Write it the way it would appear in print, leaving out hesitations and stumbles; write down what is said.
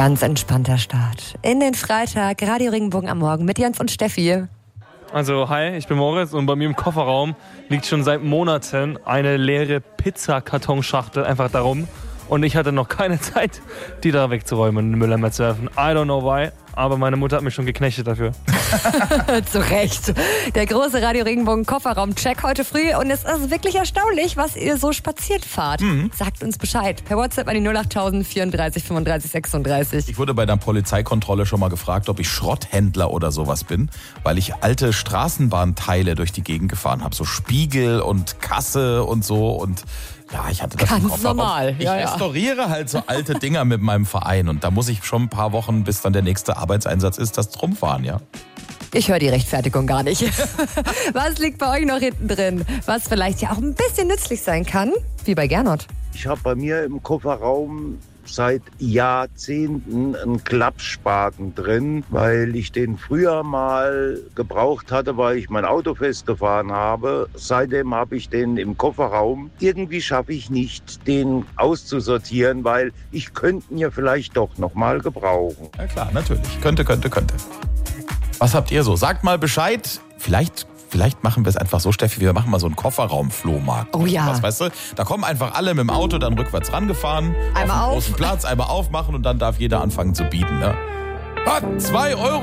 Ganz entspannter Start in den Freitag. Radio Regenbogen am Morgen mit Jens und Steffi. Also hi, ich bin Moritz und bei mir im Kofferraum liegt schon seit Monaten eine leere Pizzakartonschachtel einfach darum. Und ich hatte noch keine Zeit, die da wegzuräumen und den Mülleimer zu werfen. I don't know why, aber meine Mutter hat mich schon geknechtet dafür. Zu Recht. Der große Radio Regenbogen Kofferraum-Check heute früh. Und es ist wirklich erstaunlich, was ihr so spaziert fahrt. Sagt uns Bescheid. Per WhatsApp an die 08000 34 35 36. Ich wurde bei einer Polizeikontrolle schon mal gefragt, ob ich Schrotthändler oder sowas bin, weil ich alte Straßenbahnteile durch die Gegend gefahren habe. So Spiegel und Kasse und so. Und ja, ich hatte das im Ganz Kofferraum. normal. Ich restauriere halt so alte Dinger mit meinem Verein. Und da muss ich schon ein paar Wochen, bis dann der nächste Arbeitseinsatz ist, das drum fahren, ja. Ich höre die Rechtfertigung gar nicht. Was liegt bei euch noch hinten drin? Was vielleicht ja auch ein bisschen nützlich sein kann, wie bei Gernot. Ich habe bei mir im Kofferraum seit Jahrzehnten einen Klappspaten drin, weil ich den früher mal gebraucht hatte, weil ich mein Auto festgefahren habe. Seitdem habe ich den im Kofferraum. Irgendwie schaffe ich nicht, den auszusortieren, weil ich könnte ihn ja vielleicht doch noch mal gebrauchen. Ja klar, natürlich. Könnte. Was habt ihr so? Sagt mal Bescheid. Vielleicht machen wir es einfach so, Steffi, wir machen mal so einen Kofferraum-Flohmarkt. Oh ja. Was, weißt du? Da kommen einfach alle mit dem Auto dann rückwärts rangefahren, Einmal auf den auf. großen Platz, einmal aufmachen und dann darf jeder anfangen zu bieten. Ne? 2 Euro.